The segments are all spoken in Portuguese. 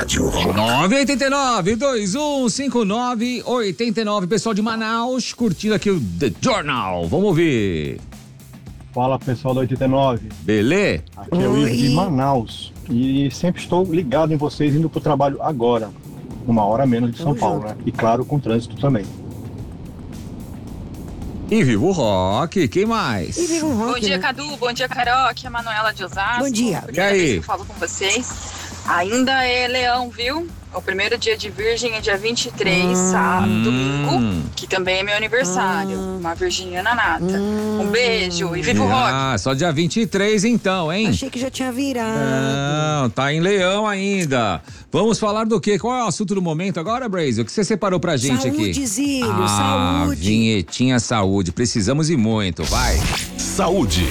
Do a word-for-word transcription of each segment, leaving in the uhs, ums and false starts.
Rádio Rock. nove oito nove, dois um cinco nove, oito nove. Pessoal de Manaus, curtindo aqui o The Journal. Vamos ouvir. Fala, pessoal do oitenta e nove. Belê? Aqui é o Ivo de Manaus. E sempre estou ligado em vocês indo pro trabalho agora. Uma hora menos de São Vamos Paulo, junto. né? E claro, com trânsito também. E viva o rock, quem mais? E viva um rock, Bom dia, né? Cadu. Bom dia, Carol. Aqui é a Manuela de Osasco. Bom dia. Primeira E aí? vez que eu falo com vocês. Ainda é leão, viu? O primeiro dia de virgem é dia vinte e três, Hum. sábado, domingo, Hum. que também é meu aniversário. Hum. Uma virginiana nata. Hum. Um beijo e viva o rock. Ah, só dia vinte e três então, hein? Achei que já tinha virado. Não, tá em leão ainda. Vamos falar do quê? Qual é o assunto do momento agora, Brazy? O que você separou pra gente Saúde, aqui? Zílio, ah, saúde. vinhetinha saúde. Precisamos e muito, vai. Saúde.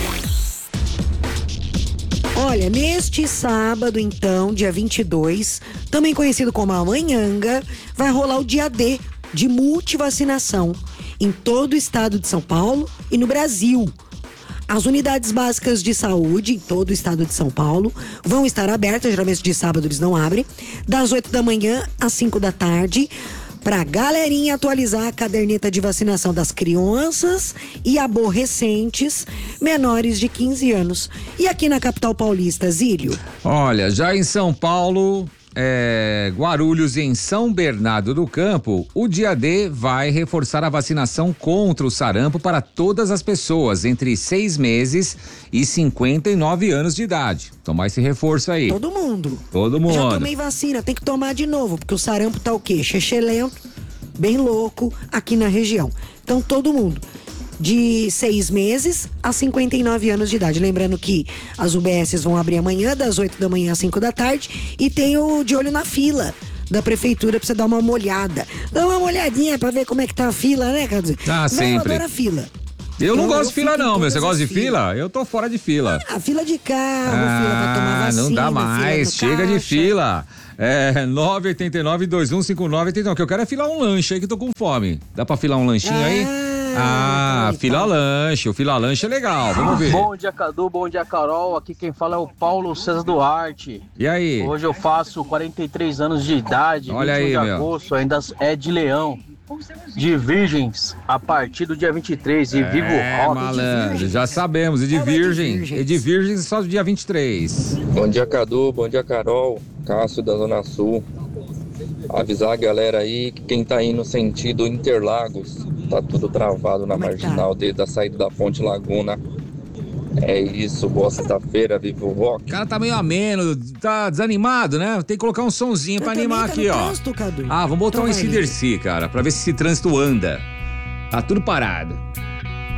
Olha, neste sábado, então, dia vinte e dois, também conhecido como Amanhanga, vai rolar o dia D de multivacinação em todo o estado de São Paulo e no Brasil. As unidades básicas de saúde em todo o estado de São Paulo vão estar abertas, geralmente de sábado eles não abrem, das oito da manhã às cinco da tarde, pra galerinha atualizar a caderneta de vacinação das crianças e aborrecentes menores de quinze anos. E aqui na capital paulista, Zílio? Olha, já em São Paulo, é, Guarulhos e em São Bernardo do Campo, o dia D vai reforçar a vacinação contra o sarampo para todas as pessoas entre seis meses e cinquenta e nove anos de idade. Tomar esse reforço aí. Todo mundo. Todo mundo. Já tomei vacina, tem que tomar de novo, porque o sarampo tá o quê? Chechelento, bem louco aqui na região. Então todo mundo. De seis meses a cinquenta e nove anos de idade. Lembrando que as U B S vão abrir amanhã, das oito da manhã às cinco da tarde. E tem o de olho na fila da prefeitura pra você dar uma olhada. Dá uma olhadinha pra ver como é que tá a fila, né, Cadu? Ah, sempre. a fila. Eu não Então, gosto de fila fico em não, meu. todas Você gosta de as filas. fila? Eu tô fora de fila. Ah, fila de carro, fila pra tomar Ah, vacina. não dá fila mais, no chega de caixa. fila. É, nove oito nove, dois um cinco nove, oito nove. O que eu quero é filar um lanche aí que eu tô com fome. Dá pra filar um lanchinho aí? Ah, tá, fila tá. lanche. O fila lanche é legal, vamos ver. Bom dia, Cadu. Bom dia, Carol. Aqui quem fala é o Paulo César Duarte. E aí? Hoje eu faço quarenta e três anos de idade. Olha vinte e um aí, de meu. agosto, ainda é de leão. De virgens, a partir do dia vinte e três. E vivo É, rock. malandro, já sabemos. E de Ela é de virgem. virgens. E de virgem só do dia vinte e três. Bom dia, Cadu. Bom dia, Carol. Cássio da Zona Sul. Avisar a galera aí que quem tá indo sentido Interlagos, tá tudo travado na Como é que tá? marginal desde a saída da Ponte Laguna. É isso, boa sexta-feira, viva o O rock. cara tá meio ameno, tá desanimado, né? Tem que colocar um sonzinho pra Eu animar também aqui, tá no ó. trânsito, Cadu. Ah, vamos botar Então um vai, C D C, cara, pra ver se esse trânsito anda. Tá tudo parado.